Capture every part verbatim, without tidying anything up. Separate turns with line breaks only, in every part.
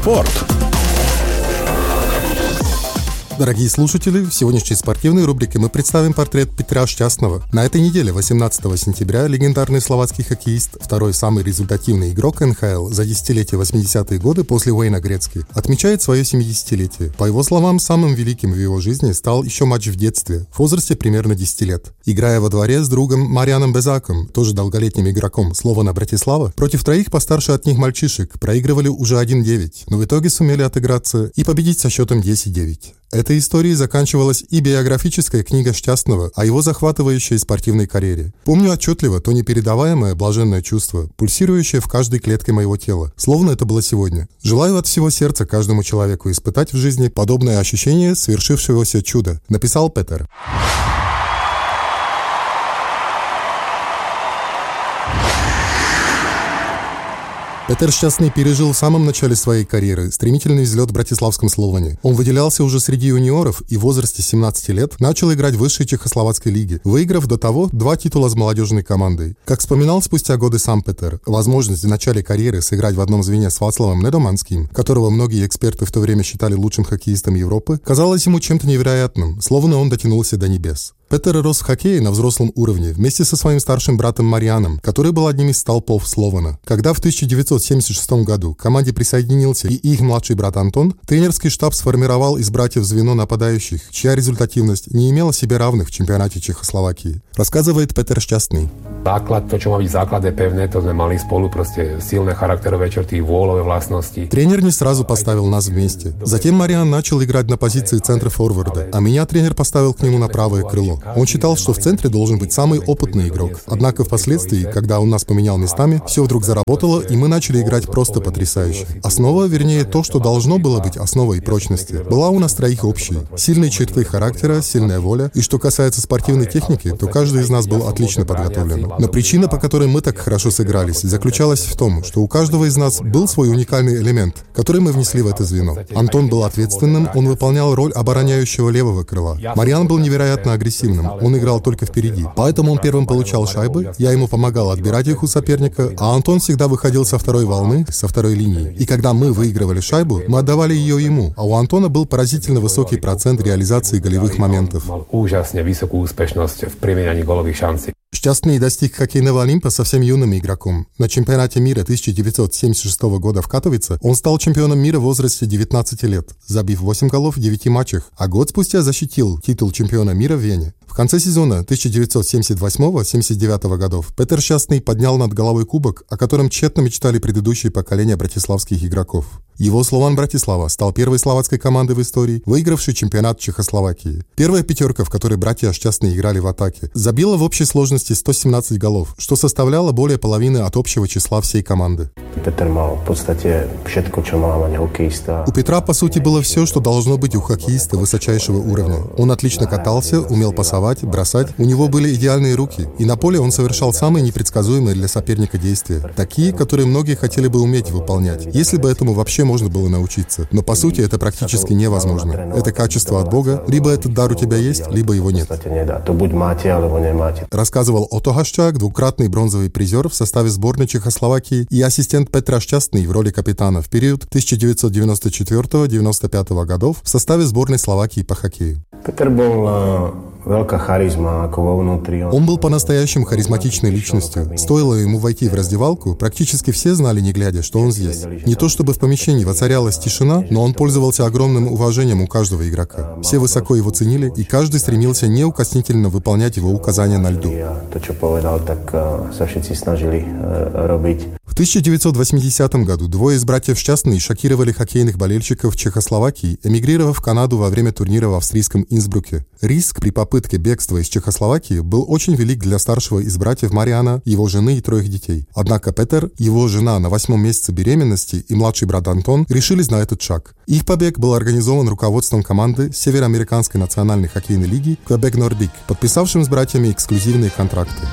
Спорт.
Дорогие слушатели, в сегодняшней спортивной рубрике мы представим портрет Петра Щастного. На этой неделе, восемнадцатого сентября, легендарный словацкий хоккеист, второй самый результативный игрок эн ха эл за десятилетие восьмидесятые годы после Уэйна Грецки, отмечает свое семидесятилетие. По его словам, самым великим в его жизни стал еще матч в детстве, в возрасте примерно десяти лет. Играя во дворе с другом Марианом Безаком, тоже долголетним игроком Слована Братислава, против троих постарше от них мальчишек проигрывали уже один девять, но в итоге сумели отыграться и победить со счетом десять девять. Этой историей заканчивалась и биографическая книга Щастного о его захватывающей спортивной карьере. Помню отчетливо то непередаваемое блаженное чувство, пульсирующее в каждой клетке моего тела, словно это было сегодня. Желаю от всего сердца каждому человеку испытать в жизни подобное ощущение свершившегося чуда, написал Петер. Петер Щастный пережил в самом начале своей карьеры стремительный взлет в братиславском Словане. Он выделялся уже среди юниоров и в возрасте семнадцати лет начал играть в высшей чехословацкой лиге, выиграв до того два титула с молодежной командой. Как вспоминал спустя годы сам Петер, возможность в начале карьеры сыграть в одном звене с Вацлавом Недоманским, которого многие эксперты в то время считали лучшим хоккеистом Европы, казалось ему чем-то невероятным, словно он дотянулся до небес. Петер рос в хоккее на взрослом уровне вместе со своим старшим братом Марианом, который был одним из столпов Слована. Когда в тысяча девятьсот семьдесят шестом году к команде присоединился и их младший брат Антон, тренерский штаб сформировал из братьев звено нападающих, чья результативность не имела себе равных в чемпионате Чехословакии, рассказывает Петер Щастный.
Základ, to, čo má byť základ, je pevné, to sme mali spolu, proste silné charakterové črty, vôľové vlastnosti.
Тренер не сразу поставил нас вместе. Затем Мариан начал играть на позиции центра форварда, а меня тренер поставил к нему на правое крыло. Он считал, что в центре должен быть самый опытный игрок. Однако впоследствии, когда он нас поменял местами, все вдруг заработало, и мы начали играть просто потрясающе. Основа, вернее, то, что должно было быть основой прочности, была у нас троих общей. Сильные черты характера, сильная воля, и что касается спортивной техники, то каждый из нас был отлично подготовлен. Но причина, по которой мы так хорошо сыгрались, заключалась в том, что у каждого из нас был свой уникальный элемент, который мы внесли в это звено. Антон был ответственным, он выполнял роль обороняющего левого крыла. Мариан был невероятно агрессивным, он играл только впереди. Поэтому он первым получал шайбы, я ему помогал отбирать их у соперника, а Антон всегда выходил со второй волны, со второй линии. И когда мы выигрывали шайбу, мы отдавали ее ему, а у Антона был поразительно высокий процент реализации голевых моментов. Щастный достиг хоккейного Олимпа совсем юным игроком. На чемпионате мира тысяча девятьсот семьдесят шестого года в Катовице он стал чемпионом мира в возрасте девятнадцати лет, забив восемь голов в девяти матчах, а год спустя защитил титул чемпиона мира в Вене. В конце сезона тысяча девятьсот семьдесят восьмого — семьдесят девятого годов Петер Щастный поднял над головой кубок, о котором тщетно мечтали предыдущие поколения братиславских игроков. Его Слован Братислава стал первой словацкой командой в истории, выигравшей чемпионат Чехословакии. Первая пятерка, в которой братья Щастные играли в атаке, забила в общей сложности сто семнадцать голов, что составляло более половины от общего числа всей команды. У Петра, по сути, было все, что должно быть у хоккеиста высочайшего уровня. Он отлично катался, умел пасовать, бросать, у него были идеальные руки, и на поле он совершал самые непредсказуемые для соперника действия, такие, которые многие хотели бы уметь выполнять, если бы этому вообще можно было научиться. Но по сути это практически невозможно. Это качество от Бога, либо этот дар у тебя есть, либо его нет. Рассказывал Отто Хашчák, двукратный бронзовый призер в составе сборной Чехословакии и ассистент Петра Щастный в роли капитана в период тысяча девятьсот девяносто четвёртого — девяносто пятого годов в составе сборной Словакии по хоккею.
Петер был veľká charizma ako vo vnútri.
Он был по-настоящему харизматичной личностью. Стоило ему войти в раздевалку, практически все знали, не глядя, что он здесь. Не то чтобы в помещении воцарялась тишина, но он пользовался огромным уважением у каждого игрока. Все высоко его ценили, и каждый стремился неукоснительно выполнять его указания на льду.
To, čo povedal, tak sa všetci snažili robiť.
В тысяча девятьсот восьмидесятом году двое из братьев Щастный шокировали хоккейных болельщиков в Чехословакии, эмигрировав в Канаду во время турнира в австрийском Инсбруке. Риск при попытке бегства из Чехословакии был очень велик для старшего из братьев Мариана, его жены и троих детей. Однако Петер, его жена на восьмом месяце беременности и младший брат Антон решились на этот шаг. Их побег был организован руководством команды Североамериканской национальной хоккейной лиги Quebec Nordic, подписавшим с братьями эксклюзивные контракты.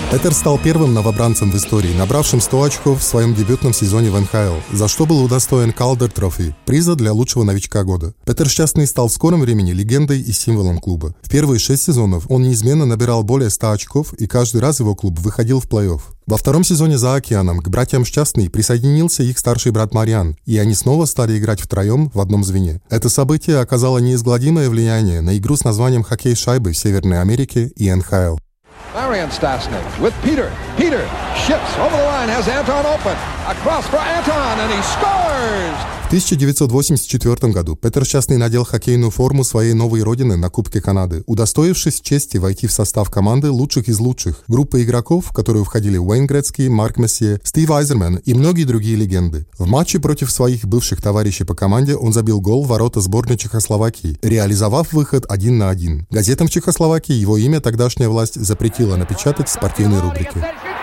Петер стал первым новобранцем в истории, набравшим сто очков в своем дебютном сезоне в эн ха эл, за что был удостоен Calder Trophy, приза для лучшего новичка года. Петер Счастный стал в скором времени легендой и символом клуба. В первые шесть сезонов он неизменно набирал более ста очков, и каждый раз его клуб выходил в плей-офф. Во втором сезоне «За океаном» к братьям Счастный присоединился их старший брат Мариан, и они снова стали играть втроем в одном звене. Это событие оказало неизгладимое влияние на игру с названием «Хоккей шайбы» в Северной Америке и эн ха эл.
Marian Stastny with Peter. Peter ships over the line, has Anton open. Across for Anton, and he scores!
В тысяча девятьсот восемьдесят четвёртом году Петер Счастный надел хоккейную форму своей новой родины на Кубке Канады, удостоившись чести войти в состав команды лучших из лучших, группы игроков, в которую входили Уэйн Грецкий, Марк Мессье, Стив Айзерман и многие другие легенды. В матче против своих бывших товарищей по команде он забил гол в ворота сборной Чехословакии, реализовав выход один на один. Газетам Чехословакии его имя тогдашняя власть запретила напечатать в спортивной рубрике.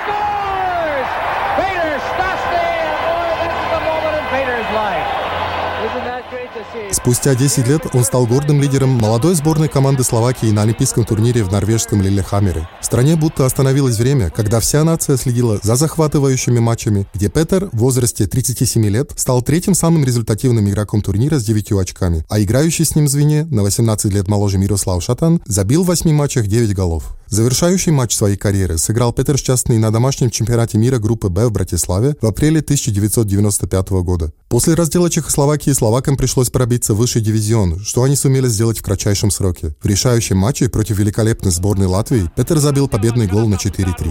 Спустя десять лет он стал гордым лидером молодой сборной команды Словакии на олимпийском турнире в норвежском Лиллехаммере. В стране будто остановилось время, когда вся нация следила за захватывающими матчами, где Петер в возрасте тридцати семи лет стал третьим самым результативным игроком турнира с девятью очками, а играющий с ним в звене, на восемнадцать лет моложе Мирослав Шатан, забил в восьми матчах девять голов. Завершающий матч своей карьеры сыграл Петер Счастный на домашнем чемпионате мира группы Б в Братиславе в апреле тысяча девятьсот девяносто пятого года. После раздела Чехословакии словакам пришлось пробиться в высший дивизион, что они сумели сделать в кратчайшем сроке. В решающем матче против великолепной сборной Латвии Петер забил победный гол на четыре три.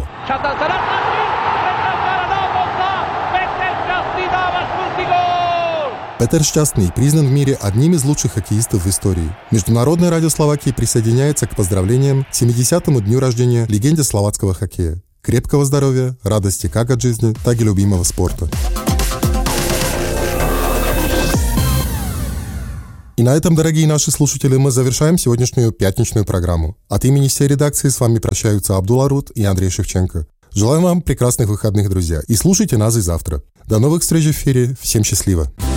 Петер Счастный признан в мире одним из лучших хоккеистов в истории. Международное радио Словакии присоединяется к поздравлениям к семидесятому дню рождения легенде словацкого хоккея. Крепкого здоровья, радости как от жизни, так и любимого спорта. И на этом, дорогие наши слушатели, мы завершаем сегодняшнюю пятничную программу. От имени всей редакции с вами прощаются Абдулла Рут и Андрей Шевченко. Желаем вам прекрасных выходных, друзья, и слушайте нас и завтра. До новых встреч в эфире. Всем счастливо!